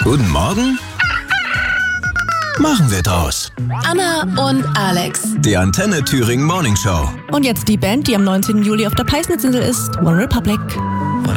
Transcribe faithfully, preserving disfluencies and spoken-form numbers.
Guten Morgen. Machen wir draus. Anna und Alex. Die Antenne Thüringen Morning Show. Und jetzt die Band, die am neunzehnten Juli auf der Peißnitsinsel ist, One Republic.